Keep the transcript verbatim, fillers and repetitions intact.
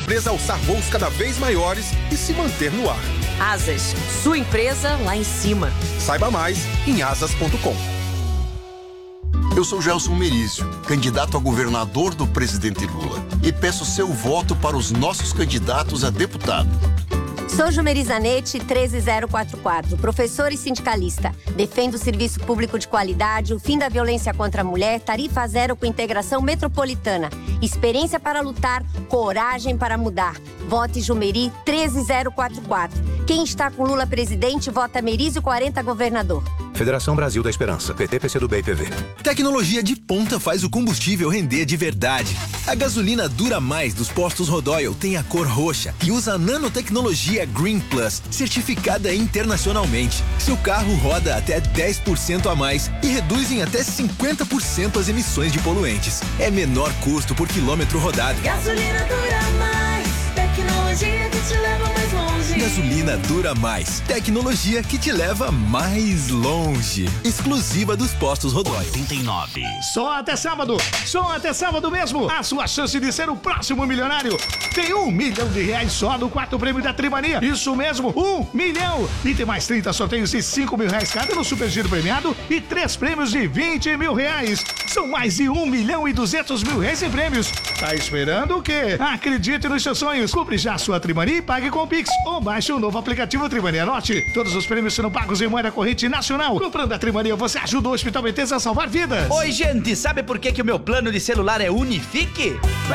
empresa a alçar voos cada vez maiores e se manter no ar. Asas, sua empresa lá em cima. Saiba mais em asas ponto com. Eu sou Gelson Merizio, candidato a governador do presidente Lula. E peço seu voto para os nossos candidatos a deputado. Sou Jumerizanete treze zero quatro quatro, professora e sindicalista. Defendo o serviço público de qualidade, o fim da violência contra a mulher, tarifa zero com integração metropolitana. Experiência para lutar, coragem para mudar. Vote Jumeri treze zero quatro quatro. Quem está com Lula presidente, vota Merizio quarenta governador. Federação Brasil da Esperança, P T, P C do B e P V. Tecnologia de ponta faz o combustível render de verdade. A gasolina Dura Mais dos postos Rodoil tem a cor roxa e usa a nanotecnologia Green Plus, certificada internacionalmente. Seu carro roda até dez por cento a mais e reduz em até cinquenta por cento as emissões de poluentes. É menor custo por quilômetro rodado. Gasolina Dura Mais, tecnologia que te leva mais longe. Gasolina Dura Mais, tecnologia que te leva mais longe. Exclusiva dos postos Rodoil. oitenta e nove. Só até sábado, só até sábado mesmo, a sua chance de ser o próximo milionário. Tem um milhão de reais só no quarto prêmio da Trimania. Isso mesmo, um milhão. E tem mais trinta sorteios de cinco mil reais cada no Super Giro Premiado e três prêmios de vinte mil reais. São mais de um milhão e duzentos mil reais em prêmios. Tá esperando o quê? Acredite nos seus sonhos. Compre já a sua Trimania e pague com o Pix. Ou baixe o novo aplicativo Trimania. Anote, todos os prêmios serão pagos em moeda corrente nacional. Comprando a Trimania, você ajuda o Hospital Betesda a salvar vidas. Oi, gente, sabe por que, que o meu plano de celular é Unifique?